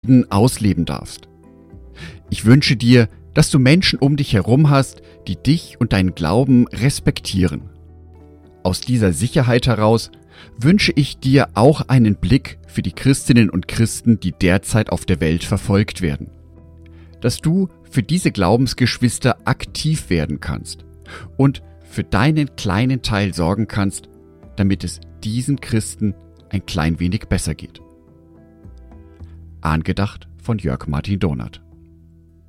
Frieden ausleben darfst. Ich wünsche dir, dass du Menschen um dich herum hast, die dich und deinen Glauben respektieren. Aus dieser Sicherheit heraus wünsche ich dir auch einen Blick für die Christinnen und Christen, die derzeit auf der Welt verfolgt werden. Dass du für diese Glaubensgeschwister aktiv werden kannst und für deinen kleinen Teil sorgen kannst, damit es diesen Christen ein klein wenig besser geht. Angedacht von Jörg Martin Donath.